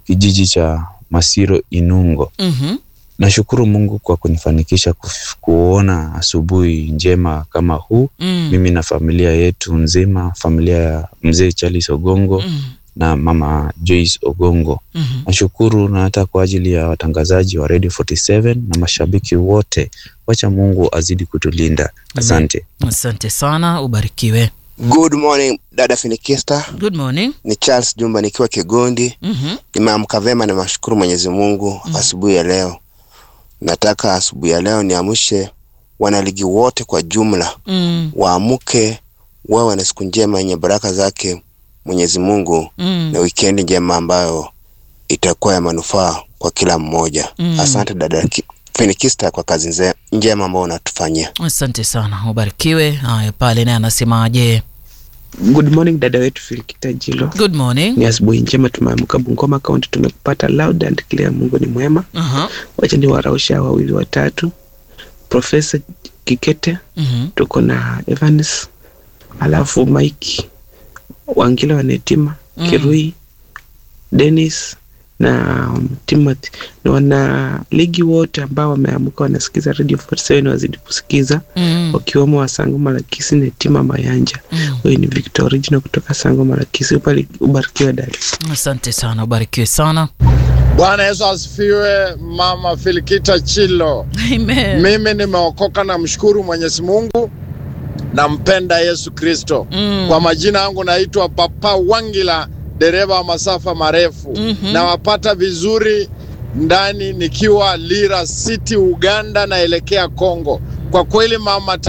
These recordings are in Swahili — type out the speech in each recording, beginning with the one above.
kijiji cha Masiro Inungo. Nashukuru Mungu kwa kunifanikisha kuona asubuhi njema kama huu. Mimi na familia yetu nzima, familia ya mzee Charles Ogongo na mama Joyce Ogongo. Nashukuru na hata kwa ajili ya watangazaji wa Radio 47 na mashabiki wote. Wacha Mungu azidi kutulinda. Asante. Asante sana, ubarikiwe. Good morning dada Finikista. Good morning. Ni Charles Jumba nikiwa Kigondi. Nimeamka vema na nashukuru Mwenyezi Mungu asubuhi ya leo. Nataka asubuhi ya leo niamshe wanaligi wote kwa jumla. Waamuke wawe na siku njema yenye baraka zake Mwenyezi Mungu na weekend njema ambayo itakuwa ya manufaa kwa kila mmoja. Asante dada Finikista kwa kazi njema ambayo unatufanyia. Asante sana, ubarikiwe. Haya, pale naye anasemaje? Good morning dada wetu Filikita Jilo. Good morning. Ni asubuhi njema, tumeamka Bungoma County, tumekupata loud and clear. Mungu ni mwema. Wacha ni warausha wawili watatu. Professor Kikete, tuko na Evans, alafu Mike Wangila wa Netima, Kirui, Dennis na Timothy. Na wana ligi wote ambao wameamka wanasikiza Radio 47 wazidi kusikiza, wakiwemo wa Sango Malakisi, Netima Mayanja. Wewe ni Victor Original kutoka Sango Malakisi. Ubarikiwe dada. Asante sana, ubarikiwe sana. Bwana Yesu asifiwe. Mama Filikita Chilo. Amen. Mimi nimeokoka na mshukuru Mwenyezi Mungu. Nampenda Yesu Kristo. Kwa majina yangu naitwa Papa Wangila, dereva wa masafa marefu. Na wapata vizuri ndani nikiwa Lira City, Uganda, naelekea Kongo. Kwa kweli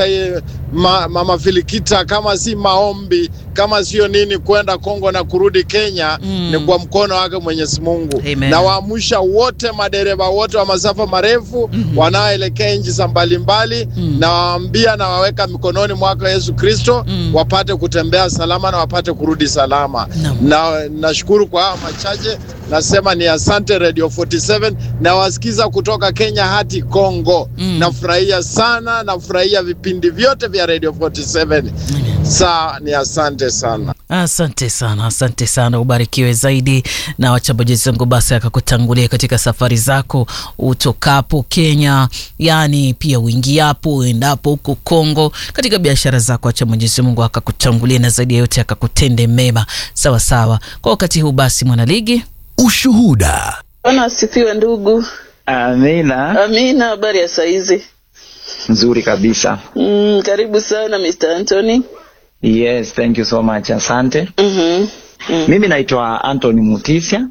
mama Filikita, kama si maombi, kama sio nini, kwenda Kongo na kurudi Kenya ni kwa mkono wake Mwenyezi Mungu. Na waamusha wote madereva wote wa masafa marefu wanaoelekea nchi za mbalimbali, na waambia na waweka mikononi mwake Yesu Kristo, wapate kutembea salama na wapate kurudi salama. Na nashukuru kwa machache, nasema ni asante Radio 47, na wasikiza kutoka Kenya hadi Kongo. Nafurahia sana, nafurahia vipindi vyote vya Radio 47. Ni asante sana. Asante sana, asante sana, ubarikiwe zaidi. Na wacha Mwenyezi Mungu basi akakutangulia katika safari zako utokapo Kenya, yani pia uingiapo uendapo huko Kongo, katika biashara zako. Wacha Mwenyezi Mungu akakutangulia na zaidi yote akakutende mema. Sawa sawa. Kwa wakati huu basi mwanaligi ushuhuda. Bwana asifiwe ndugu. Amina. Amina, habari ya saizi? Nzuri kabisa. Karibu sana Mr. Anthony. Yes, thank you so much. Asante. Mimi naitwa Anthony Mutisia.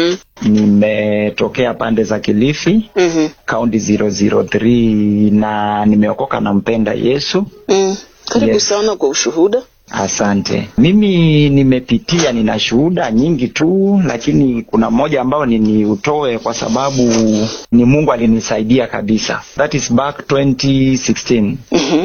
Nimetokea pande za Kilifi, county 003, na nimeokoka na mpenda Yesu. Karibu sana kwa ushuhuda. Asante. Mimi nimepitia, nina shuhuda nyingi tu, lakini kuna mmoja ambao niutoe kwa sababu ni Mungu alinisaidia kabisa. That is back 2016.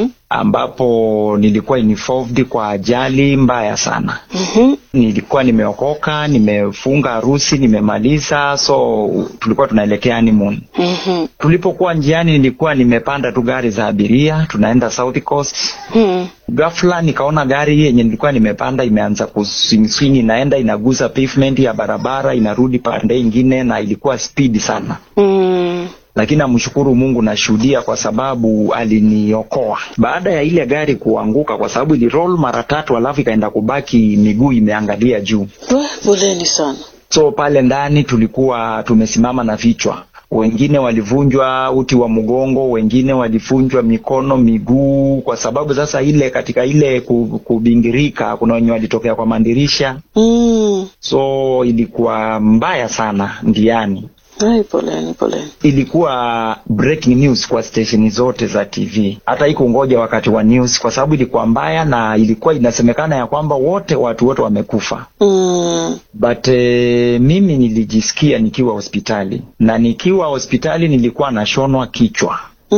Ambapo nilikuwa involved kwa ajali mbaya sana. Nilikuwa nimeokoka, nimefunga harusi, nimemaliza, so tulikuwa tunaelekea honeymoon. Tulipokuwa njiani nilikuwa nimepanda tu gari za abiria, tunaenda South Coast. Ghafla nikaona gari yenye nilikuwa nimepanda imeanza kuswing, inaenda inagusa pavement ya barabara, inarudi pande nyingine, na ilikuwa speed sana. Lakini namshukuru Mungu na shuhudia kwa sababu aliniokoa. Baada ya ile gari kuanguka, kwa sababu ili roll mara 3 alafu ikaenda kubaki miguu imeangalia juu. Poleni sana. So pale ndani tulikuwa tumesimama na vichwa. Wengine walivunjwa uti wa mgongo, wengine walivunjwa mikono, miguu, kwa sababu sasa ile katika ile kubingirika kuna wenye walitokea kwa mandirisha. So ilikuwa mbaya sana ndiani. Poleni. Ilikuwa breaking news kwa station zote za TV. Hata ikungoja wakati wa news kwa sababu ilikuwa mbaya, na ilikuwa inasemekana ya kwamba watu wote wamekufa. But mimi nilijisikia nikiwa hospitali. Na nikiwa hospitali nilikuwa nashonwa kichwa.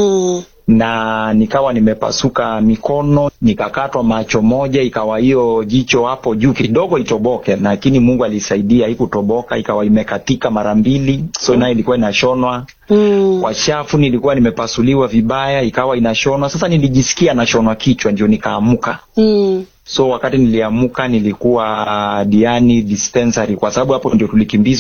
Na nikawa nimepasuka mikono, nikakatwa macho moja, ikawa hiyo jicho hapo juu kidogo itoboke, lakini Mungu alisaidia haikutoboka, ikawa imekatika mara 2. So na ilikuwa inashonwa. Kwa shafu nilikuwa nimepasuliwa vibaya, ikawa inashonwa. Sasa nilijisikia nashonwa kichwa, ndio nikaamuka. So wakati niliamuka nilikuwa Diani dispensary, kwa sababu hapo ndio tulikimbizwa